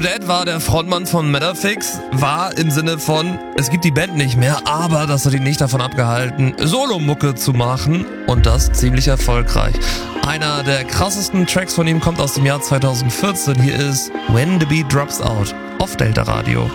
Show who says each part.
Speaker 1: Dead war der Frontmann von Metafix, war im Sinne von, es gibt die Band nicht mehr, aber das hat ihn nicht davon abgehalten, Solo-Mucke zu machen und das ziemlich erfolgreich. Einer der krassesten Tracks von ihm kommt aus dem Jahr 2014, hier ist When the Beat Drops Out auf Delta Radio.